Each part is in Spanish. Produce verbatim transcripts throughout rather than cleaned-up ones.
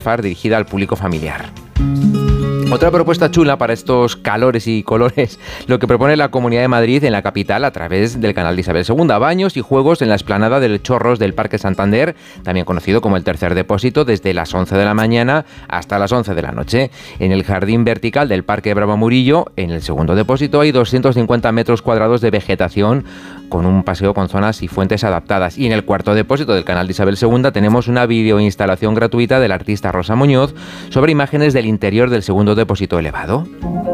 dirigida al público familiar. Otra propuesta chula para estos calores y colores, lo que propone la Comunidad de Madrid en la capital a través del canal de Isabel segunda. Baños y juegos en la explanada del Chorros del Parque Santander, también conocido como el Tercer Depósito, desde las once de la mañana hasta las once de la noche. En el jardín vertical del Parque Bravo Murillo, en el segundo depósito, hay doscientos cincuenta metros cuadrados de vegetación con un paseo con zonas y fuentes adaptadas. Y en el cuarto depósito del canal de Isabel segunda tenemos una videoinstalación gratuita del artista Rosa Muñoz sobre imágenes del interior del segundo depósito elevado.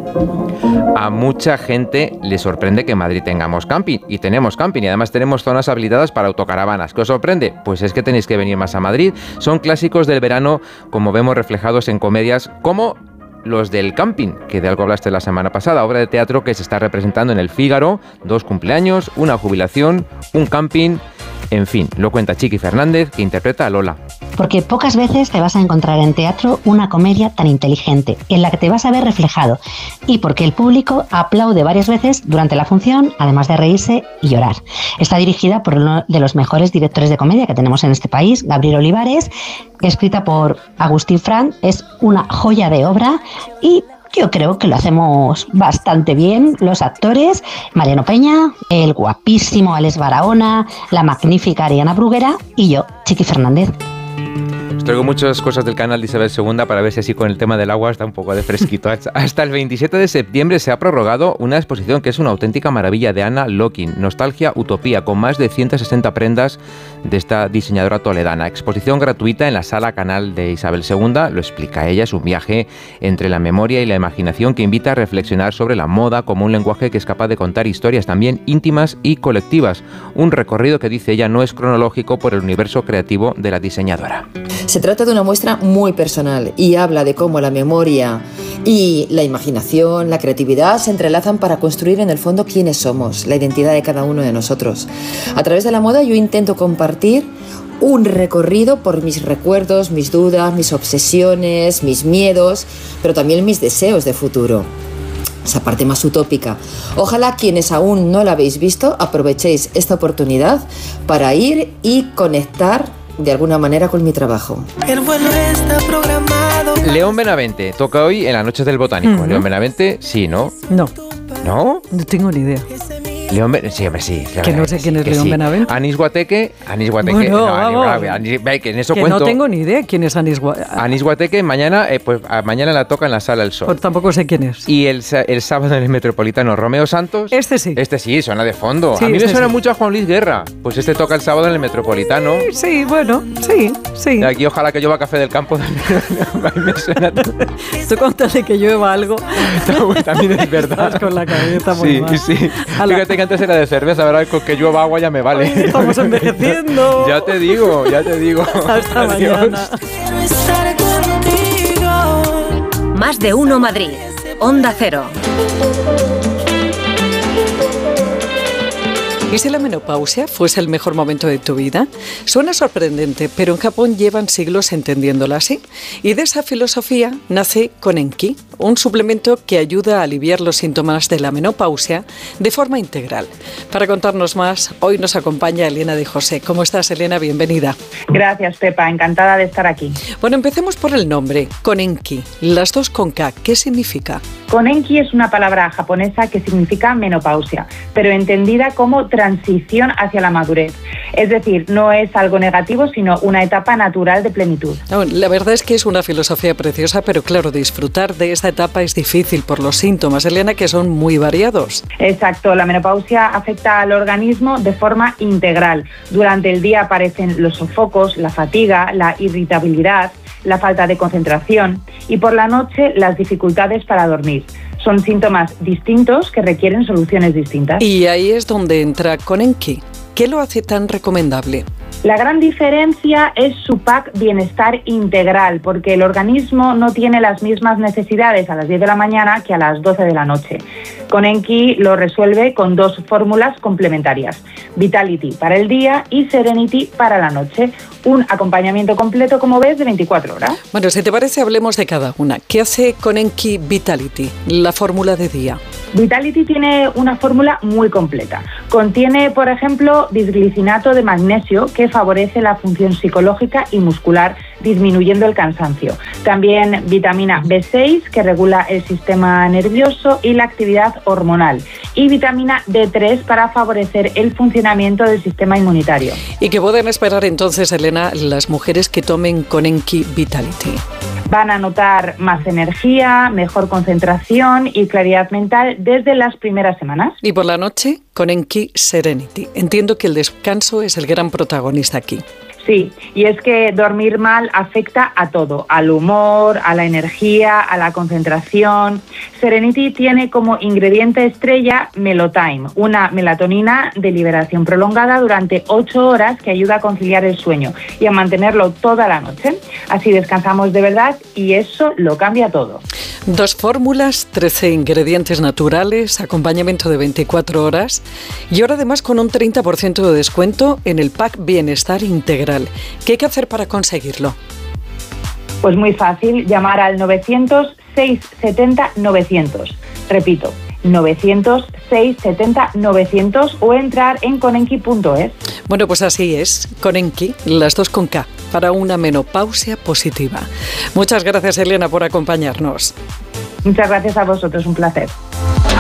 A mucha gente le sorprende que en Madrid tengamos camping, y tenemos camping, y además tenemos zonas habilitadas para autocaravanas. ¿Qué os sorprende? Pues es que tenéis que venir más a Madrid. Son clásicos del verano, como vemos reflejados en comedias como los del camping, que de algo hablaste la semana pasada, obra de teatro que se está representando en el Fígaro, dos cumpleaños, una jubilación, un camping, en fin, lo cuenta Chiqui Fernández, que interpreta a Lola. Porque pocas veces te vas a encontrar en teatro una comedia tan inteligente, en la que te vas a ver reflejado, y porque el público aplaude varias veces durante la función, además de reírse y llorar. Está dirigida por uno de los mejores directores de comedia que tenemos en este país, Gabriel Olivares, escrita por Agustín Frank, es una joya de obra y yo creo que lo hacemos bastante bien los actores, Mariano Peña, el guapísimo Alex Barahona, la magnífica Ariana Bruguera y yo, Chiqui Fernández. Os traigo muchas cosas del canal de Isabel segunda para ver si así con el tema del agua está un poco de fresquito. Hasta el veintisiete de septiembre se ha prorrogado una exposición que es una auténtica maravilla de Ana Locking, Nostalgia Utopía, con más de ciento sesenta prendas de esta diseñadora toledana. Exposición gratuita en la sala canal de Isabel segunda, lo explica ella, es un viaje entre la memoria y la imaginación que invita a reflexionar sobre la moda como un lenguaje que es capaz de contar historias también íntimas y colectivas. Un recorrido que, dice ella, no es cronológico por el universo creativo de la diseñadora. Se trata de una muestra muy personal y habla de cómo la memoria y la imaginación, la creatividad se entrelazan para construir en el fondo quiénes somos, la identidad de cada uno de nosotros. A través de la moda yo intento compartir un recorrido por mis recuerdos, mis dudas, mis obsesiones, mis miedos, pero también mis deseos de futuro. Esa parte más utópica. Ojalá quienes aún no la habéis visto aprovechéis esta oportunidad para ir y conectar de alguna manera con mi trabajo. El vuelo está programado. León Benavente toca hoy en la Noche del Botánico. Uh-huh. León Benavente, sí, ¿no? No. ¿No? No tengo ni idea. León Ben... Sí, hombre, sí. Que no sé quién es León sí. Benavente. Anís Guateque. Anís Guateque. Bueno, no, vamos. Anís, Anís, que en eso que cuento. no tengo ni idea quién es Anís Guateque. Anís Guateque, mañana, eh, pues a, mañana la toca en la Sala del Sol. Pues tampoco sé quién es. Y el, el sábado en el Metropolitano, Romeo Santos. Este sí. Este sí, suena de fondo. Sí, a mí este me suena sí. mucho a Juan Luis Guerra. Pues este toca el sábado en el Metropolitano. Sí, sí, bueno, sí, sí. Y aquí ojalá que llueva café del campo. A mí me suena. Tú contale que llueva algo. También es verdad. Estás con la cabeza muy sí, mal. Sí, sí. Fíjate que antes era de cerveza, ahora con que llueva agua ya me vale. Oye, estamos envejeciendo. Ya te digo, ya te digo. Hasta Adiós. mañana. Más de uno Madrid. Onda Cero. ¿Y si la menopausia fuese el mejor momento de tu vida? Suena sorprendente, pero en Japón llevan siglos entendiéndola así. Y de esa filosofía nace Konenki, un suplemento que ayuda a aliviar los síntomas de la menopausia de forma integral. Para contarnos más, hoy nos acompaña Elena de José. ¿Cómo estás, Elena? Bienvenida. Gracias, Pepa. Encantada de estar aquí. Bueno, empecemos por el nombre, Konenki. Las dos con K. ¿Qué significa? Konenki es una palabra japonesa que significa menopausia, pero entendida como transición hacia la madurez. Es decir, no es algo negativo, sino una etapa natural de plenitud. No, la verdad es que es una filosofía preciosa, pero claro, disfrutar de esta etapa es difícil por los síntomas, Elena, que son muy variados. Exacto, la menopausia afecta al organismo de forma integral. Durante el día aparecen los sofocos, la fatiga, la irritabilidad, la falta de concentración y por la noche las dificultades para dormir. Son síntomas distintos que requieren soluciones distintas. Y ahí es donde entra Konenki. ¿Qué lo hace tan recomendable? La gran diferencia es su pack Bienestar Integral, porque el organismo no tiene las mismas necesidades a las diez de la mañana que a las doce de la noche. Konenki lo resuelve con dos fórmulas complementarias, Vitality para el día y Serenity para la noche. Un acompañamiento completo, como ves, de veinticuatro horas. Bueno, si te parece, hablemos de cada una. ¿Qué hace Konenki Vitality, la fórmula de día? Vitality tiene una fórmula muy completa. Contiene, por ejemplo, bisglicinato de magnesio, que favorece la función psicológica y muscular, disminuyendo el cansancio. También vitamina B seis, que regula el sistema nervioso y la actividad hormonal. Y vitamina D tres para favorecer el funcionamiento del sistema inmunitario. ¿Y qué pueden esperar entonces, Elena, las mujeres que tomen Konenki Vitality? Van a notar más energía, mejor concentración y claridad mental desde las primeras semanas. Y por la noche, Konenki Serenity. Entiendo que el descanso es el gran protagonista aquí. Sí, y es que dormir mal afecta a todo, al humor, a la energía, a la concentración. Serenity tiene como ingrediente estrella Melotime, una melatonina de liberación prolongada durante ocho horas que ayuda a conciliar el sueño y a mantenerlo toda la noche. Así descansamos de verdad y eso lo cambia todo. Dos fórmulas, trece ingredientes naturales, acompañamiento de veinticuatro horas y ahora además con un treinta por ciento de descuento en el pack Bienestar Integral. ¿Qué hay que hacer para conseguirlo? Pues muy fácil, llamar al novecientos, seiscientos setenta, novecientos. Repito, novecientos, seiscientos setenta, novecientos o entrar en konenki punto es. Bueno, pues así es, Konenki, las dos con K, para una menopausia positiva. Muchas gracias, Elena, por acompañarnos. Muchas gracias a vosotros, un placer.